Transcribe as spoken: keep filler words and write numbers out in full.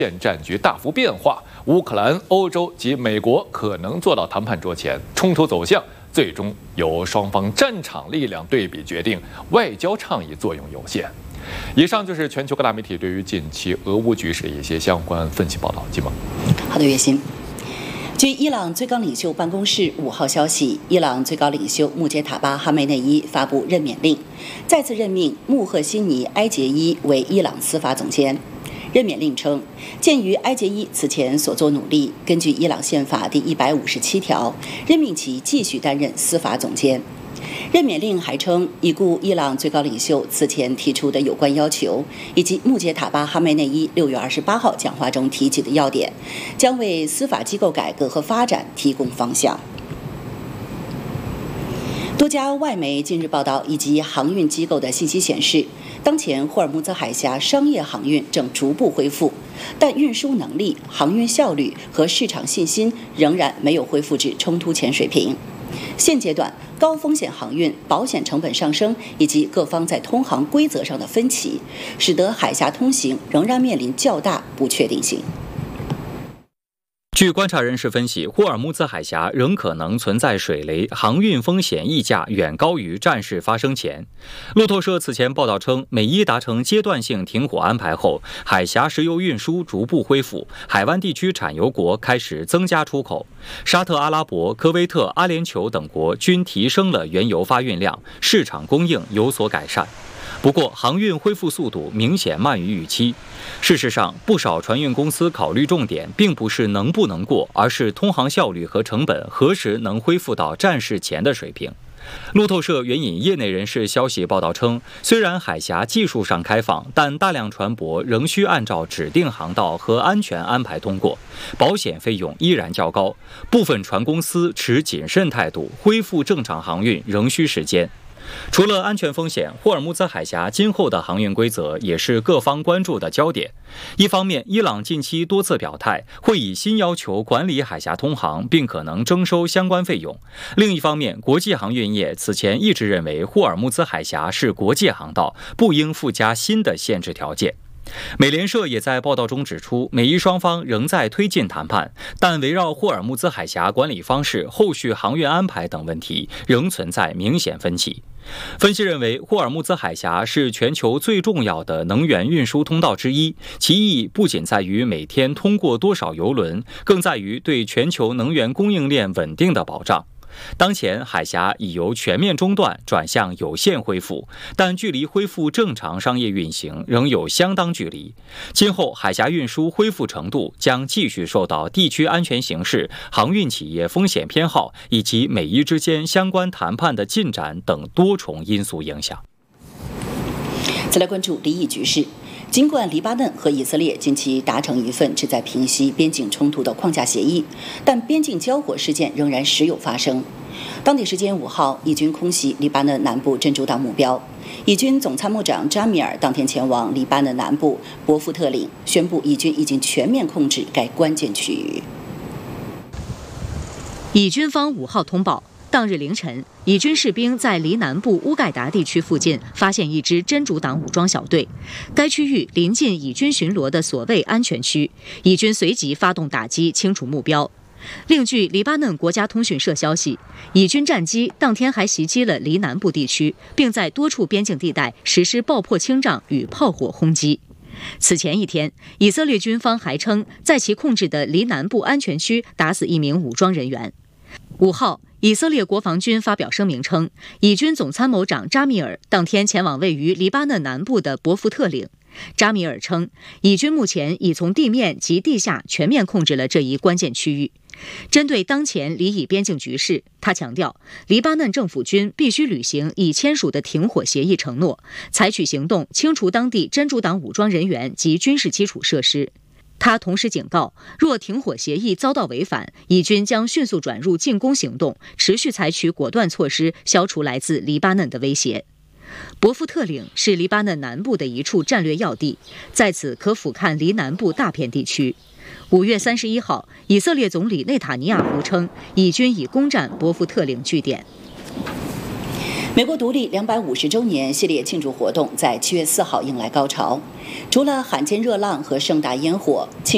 现战局大幅变化，乌克兰、欧洲及美国可能坐到谈判桌前，冲突走向最终由双方战场力量对比决定，外交倡议作用有限。以上就是全球各大媒体对于近期俄乌局势的一些相关分析报道。金萌， 好的，月薪。据伊朗最高领袖办公室五号消息，伊朗最高领袖穆杰塔巴·哈梅内伊发布任免令，再次任命穆赫辛尼·埃杰伊为伊朗司法总监。任免令称，鉴于埃杰伊此前所作努力，根据伊朗宪法第一百五十七条，任命其继续担任司法总监。任免令还称，已故伊朗最高领袖此前提出的有关要求，以及穆杰塔巴·哈梅内伊六月二十八号讲话中提及的要点，将为司法机构改革和发展提供方向。多家外媒近日报道以及航运机构的信息显示，当前霍尔木兹海峡商业航运正逐步恢复，但运输能力、航运效率和市场信心仍然没有恢复至冲突前水平。现阶段，高风险航运保险成本上升，以及各方在通航规则上的分歧，使得海峡通行仍然面临较大不确定性。 据观察人士分析，霍尔木兹海峡仍可能存在水雷，航运风险溢价远高于战事发生前。路透社此前报道称，美伊达成阶段性停火安排后，海峡石油运输逐步恢复，海湾地区产油国开始增加出口，沙特阿拉伯、科威特、阿联酋等国均提升了原油发运量，市场供应有所改善。不过，航运恢复速度明显慢于预期。事实上，不少船运公司考虑重点并不是能不能过，而是通航效率和成本何时能恢复到战事前的水平。路透社援引业内人士消息报道称，虽然海峡技术上开放，但大量船舶仍需按照指定航道和安全安排通过，保险费用依然较高，部分船公司持谨慎态度，恢复正常航运仍需时间。除了安全风险，霍尔木兹海峡今后的航运规则也是各方关注的焦点。一方面，伊朗近期多次表态，会以新要求管理海峡通航，并可能征收相关费用；另一方面，国际航运业此前一直认为霍尔木兹海峡是国际航道，不应附加新的限制条件。美联社也在报道中指出，美伊双方仍在推进谈判，但围绕霍尔木兹海峡管理方式、后续航运安排等问题仍存在明显分歧。分析认为，霍尔木兹海峡是全球最重要的能源运输通道之一，其意义不仅在于每天通过多少油轮，更在于对全球能源供应链稳定的保障。当前海峡已由全面中断转向有限恢复，但距离恢复正常商业运行仍有相当距离。今后海峡运输恢复程度将继续受到地区安全形势、航运企业风险偏好以及美伊之间相关谈判的进展等多重因素影响。 再来关注离异局势。尽管黎巴嫩和以色列近期达成一份旨在平息边境冲突的框架协议，但边境交火事件仍然时有发生。当地时间五号，以军空袭黎巴嫩南部真主党目标。以军总参谋长扎米尔当天前往黎巴嫩南部博夫特岭，宣布以军已经全面控制该关键区域。 以军方五号通报，当日凌晨，以军士兵在离南部乌盖达地区附近发现一支真主党武装小队，该区域临近以军巡逻的所谓安全区，以军随即发动打击，清除目标。另据黎巴嫩国家通讯社消息，以军战机当天还袭击了离南部地区，并在多处边境地带实施爆破清障与炮火轰击。此前一天，以色列军方还称，在其控制的离南部安全区打死一名武装人员。五号，以色列国防军发表声明称，以军总参谋长扎米尔当天前往位于黎巴嫩南部的博夫特岭。扎米尔称，以军目前已从地面及地下全面控制了这一关键区域。针对当前黎以边境局势，他强调，黎巴嫩政府军必须履行已签署的停火协议承诺，采取行动清除当地真主党武装人员及军事基础设施。他同时警告，若停火协议遭到违反，以军将迅速转入进攻行动，持续采取果断措施，消除来自黎巴嫩的威胁。博夫特岭是黎巴嫩南部的一处战略要地，在此可俯瞰黎南部大片地区。五月三十一号，以色列总理内塔尼亚胡称，以军已攻占博夫特岭据点。 美国独立两百五十周年系列庆祝活动在七月四号迎来高潮，除了罕见热浪和盛大烟火，庆